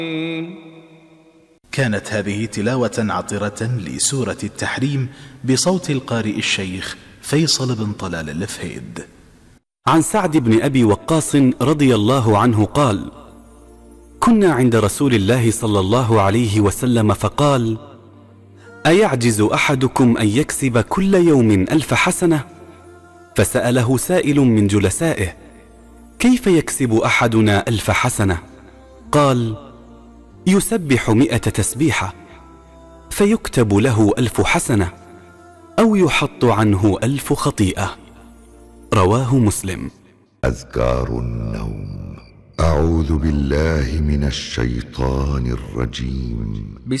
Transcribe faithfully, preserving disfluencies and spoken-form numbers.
كانت هذه تلاوة عطرة لسورة التحريم بصوت القارئ الشيخ فيصل بن طلال الفهيد. عن سعد بن أبي وقاص رضي الله عنه قال: كنا عند رسول الله صلى الله عليه وسلم فقال: أيعجز أحدكم أن يكسب كل يوم ألف حسنة؟ فسأله سائل من جلسائه: كيف يكسب أحدنا ألف حسنة؟ قال: يسبح مئة تسبيحة فيكتب له ألف حسنة أو يحط عنه ألف خطيئة. رواه مسلم. أذكار النوم. أعوذ بالله من الشيطان الرجيم.